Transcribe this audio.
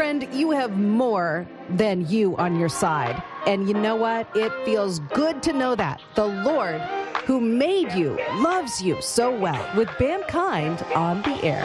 Friend, you have more than you on your side. And you know what? It feels good to know that the Lord who made you loves you so well with Mankind on the Air.